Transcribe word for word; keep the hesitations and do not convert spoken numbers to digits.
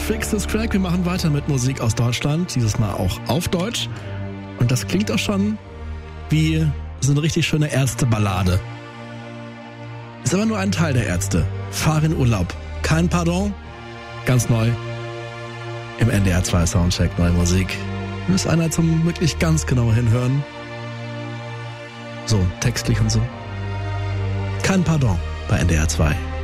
Tricks is Crack. Wir machen weiter mit Musik aus Deutschland, dieses Mal auch auf Deutsch. Und das klingt auch schon wie so eine richtig schöne Ärzte-Ballade. Ist aber nur ein Teil der Ärzte. Fahr in Urlaub. Kein Pardon. Ganz neu. Im N D R zwei Soundcheck, neue Musik. Muss einer zum wirklich ganz genau hinhören. So, textlich und so. Kein Pardon bei N D R zwei.